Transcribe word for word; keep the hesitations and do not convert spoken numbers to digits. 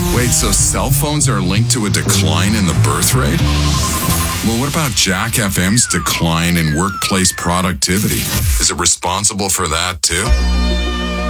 Wait, so cell phones are linked to a decline in the birth rate? Well, what about Jack F M's decline in workplace productivity? Is it responsible for that too?